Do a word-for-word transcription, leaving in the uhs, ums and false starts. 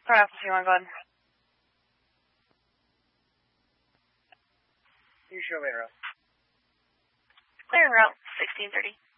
Alright, if you want to go ahead. You show me route. Clear route, sixteen thirty.